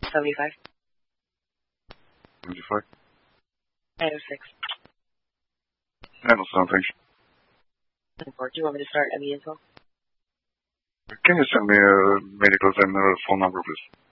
75. 75. 906. 907, thanks. 10-4. Do you want me to start any info? Can you send me a medical's and phone number, please?